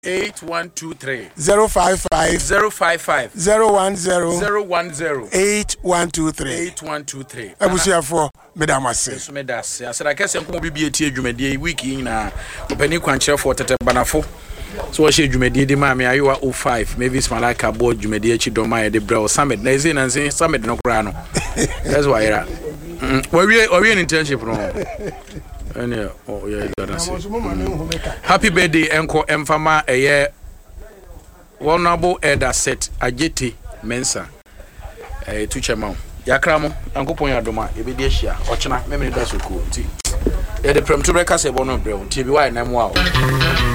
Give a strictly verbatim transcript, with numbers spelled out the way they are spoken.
eight one two three zero five five zero five five zero one zero zero one zero eight one two three eight one two three. Abusiafo Madam Ase. So me da se. Asa da kese nko bibi etie dwumade week yi na opani kwankyerefo tete banafo. So what she dwumade di ma me ayewa oh five Mavis Malaka board dwumade achi do ma ye de bra summit. Na ezi na nse summit no kra no. That's why era. We we we internship no. Any oh yeah that. Happy birthday enko emfama eye Honorable Elder Set Ajeti Mensa. Eh tuchema. Yakramo ankopon yadoma ebedi ahia ochena memene da soko nti. E de prem to breakase bono brɛ nti bi why na mo a